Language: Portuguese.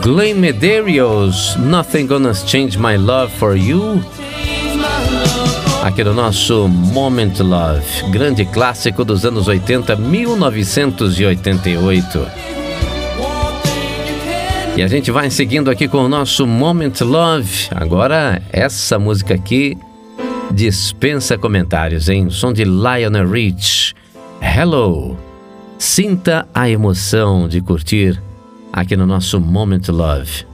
Glenn Medeiros, Nothing Gonna Change My Love For You. Aqui no nosso Moment Love, grande clássico dos anos 80, 1988. E a gente vai seguindo aqui com o nosso Moment Love. Agora, essa música aqui dispensa comentários, hein? Som de Lionel Rich, Hello. Sinta a emoção de curtir aqui no nosso Moment Love.